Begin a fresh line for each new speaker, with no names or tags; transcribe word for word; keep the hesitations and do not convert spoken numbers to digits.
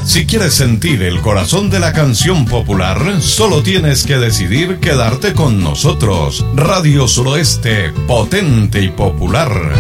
Si quieres sentir el corazón de la canción popular, solo tienes que decidir quedarte con nosotros. Radio Suroeste, potente y popular.